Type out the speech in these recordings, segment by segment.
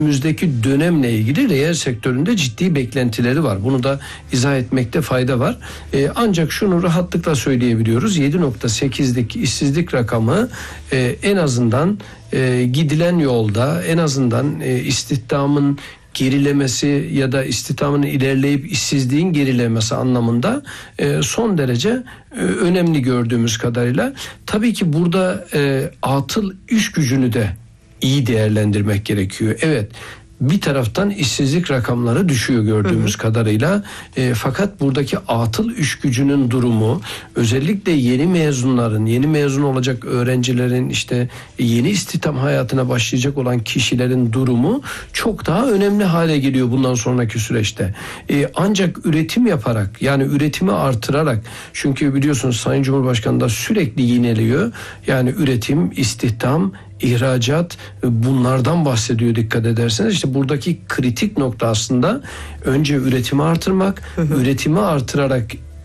önümüzdeki dönemle ilgili reel sektöründe ciddi beklentileri var. Bunu da izah etmekte fayda var. Ancak şunu rahatlıkla söyleyebiliyoruz. 7.8'lik işsizlik rakamı en azından gidilen yolda, en azından istihdamın gerilemesi ya da istihdamın ilerleyip işsizliğin gerilemesi anlamında son derece önemli gördüğümüz kadarıyla. Tabii ki burada atıl iş gücünü de iyi değerlendirmek gerekiyor. Evet, bir taraftan işsizlik rakamları düşüyor gördüğümüz kadarıyla. Fakat buradaki atıl iş gücünün durumu, özellikle yeni mezunların, yeni mezun olacak öğrencilerin, işte yeni istihdam hayatına başlayacak olan kişilerin durumu çok daha önemli hale geliyor bundan sonraki süreçte. Ancak üretim yaparak, yani üretimi artırarak, çünkü biliyorsunuz Sayın Cumhurbaşkanı da sürekli yineliyor. Yani üretim, istihdam, İhracat, bunlardan bahsediyor dikkat ederseniz. İşte buradaki kritik nokta aslında önce üretimi artırmak, üretimi artırarak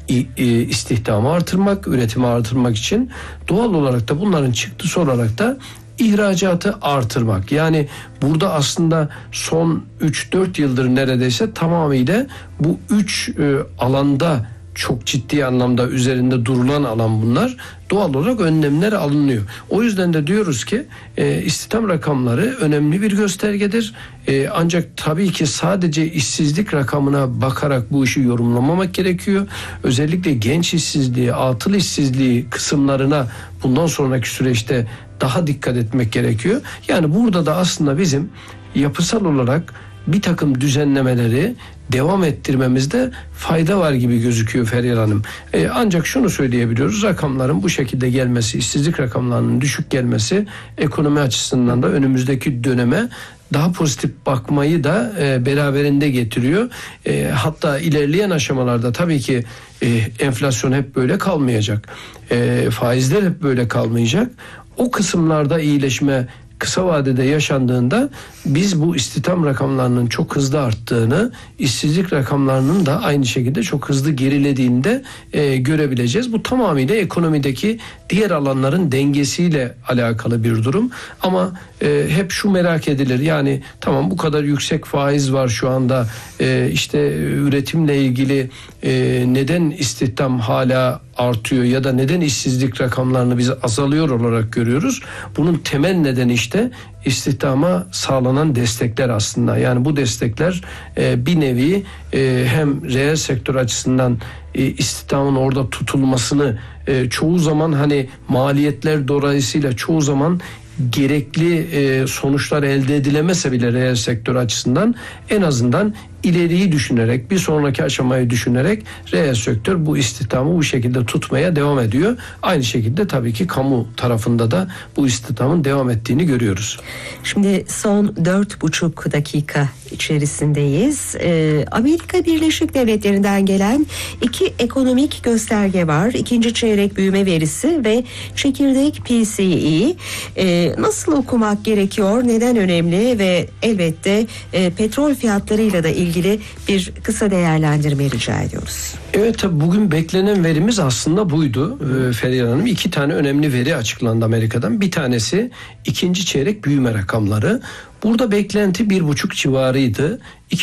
istihdamı artırmak, üretimi artırmak için doğal olarak da bunların çıktısı olarak da ihracatı artırmak. Yani burada aslında son 3-4 yıldır neredeyse tamamıyla bu 3 alanda çok ciddi anlamda üzerinde durulan alan bunlar. Doğal olarak önlemler alınıyor. O yüzden de diyoruz ki istihdam rakamları önemli bir göstergedir. Ancak tabii ki sadece işsizlik rakamına bakarak bu işi yorumlamamak gerekiyor. Özellikle genç işsizliği, atıl işsizliği kısımlarına bundan sonraki süreçte daha dikkat etmek gerekiyor. Yani burada da aslında bizim yapısal olarak bir takım düzenlemeleri devam ettirmemizde fayda var gibi gözüküyor Feryal Hanım. Ancak şunu söyleyebiliyoruz. Rakamların bu şekilde gelmesi, işsizlik rakamlarının düşük gelmesi ekonomi açısından da önümüzdeki döneme daha pozitif bakmayı da beraberinde getiriyor. Hatta ilerleyen aşamalarda tabii ki enflasyon hep böyle kalmayacak. Faizler hep böyle kalmayacak. O kısımlarda iyileşme kısa vadede yaşandığında biz bu istihdam rakamlarının çok hızlı arttığını, işsizlik rakamlarının da aynı şekilde çok hızlı gerilediğini de görebileceğiz. Bu tamamıyla ekonomideki diğer alanların dengesiyle alakalı bir durum. Ama hep şu merak edilir. Yani tamam, bu kadar yüksek faiz var şu anda. İşte üretimle ilgili neden istihdam hala artıyor ya da neden işsizlik rakamlarını biz azalıyor olarak görüyoruz? Bunun temel nedeni işte istihdama sağlanan destekler aslında. Yani bu destekler bir nevi hem reel sektör açısından istihdamın orada tutulmasını çoğu zaman hani maliyetler dolayısıyla çoğu zaman gerekli sonuçlar elde edilemese bile reel sektör açısından en azından ileriyi düşünerek, bir sonraki aşamayı düşünerek reel sektör bu istihdamı bu şekilde tutmaya devam ediyor. Aynı şekilde tabii ki kamu tarafında da bu istihdamın devam ettiğini görüyoruz. Şimdi son 4,5 dakika içerisindeyiz. Amerika Birleşik Devletleri'nden gelen 2 ekonomik gösterge var. İkinci çeyrek büyüme verisi ve çekirdek PCE. Nasıl okumak gerekiyor? Neden önemli? Ve elbette petrol fiyatlarıyla da ilgili bir kısa değerlendirme rica ediyoruz. Evet, tabii bugün beklenen verimiz aslında buydu Feryal Hanım. 2 tane önemli veri açıklandı Amerika'dan. Bir tanesi ikinci çeyrek büyüme rakamları. Burada beklenti 1,5 civarıydı.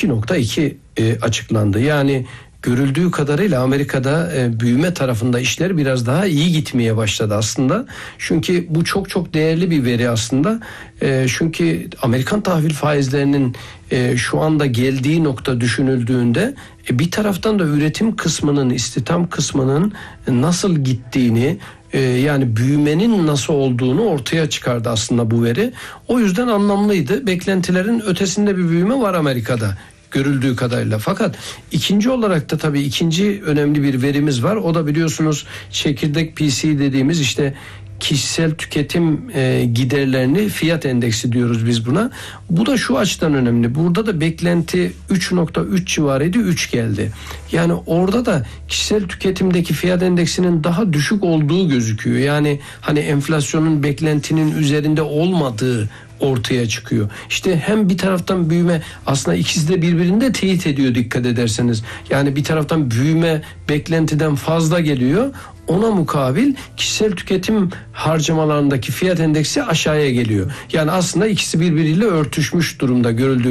2,2 açıklandı. Yani görüldüğü kadarıyla Amerika'da büyüme tarafında işler biraz daha iyi gitmeye başladı aslında. Çünkü bu çok çok değerli bir veri aslında. Çünkü Amerikan tahvil faizlerinin şu anda geldiği nokta düşünüldüğünde bir taraftan da üretim kısmının, istihdam kısmının nasıl gittiğini, yani büyümenin nasıl olduğunu ortaya çıkardı aslında bu veri. O yüzden anlamlıydı. Beklentilerin ötesinde bir büyüme var Amerika'da görüldüğü kadarıyla. Fakat ikinci olarak da tabii ikinci önemli bir verimiz var. O da biliyorsunuz çekirdek PCE dediğimiz işte kişisel tüketim giderlerini, fiyat endeksi diyoruz biz buna. Bu da şu açıdan önemli. Burada da beklenti 3,3 civarıydı, 3 geldi. Yani orada da kişisel tüketimdeki fiyat endeksinin daha düşük olduğu gözüküyor. Yani hani enflasyonun beklentinin üzerinde olmadığı ortaya çıkıyor. İşte hem bir taraftan büyüme, aslında ikisi de birbirinde teyit ediyor dikkat ederseniz. Yani bir taraftan büyüme beklentiden fazla geliyor. Ona mukabil kişisel tüketim harcamalarındaki fiyat endeksi aşağıya geliyor. Yani aslında ikisi birbiriyle örtüşmüş durumda görüldüğü